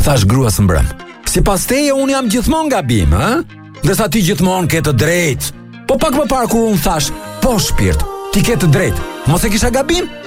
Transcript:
thash gruas mbrëm. Sipas teje unë jam gjithmonë gabim, ha? Ndërsa ti gjithmonë ke të drejtë. Po pak më parë kur unë thash, po shpirt, ti ke të drejtë. Mos e kisha gabim?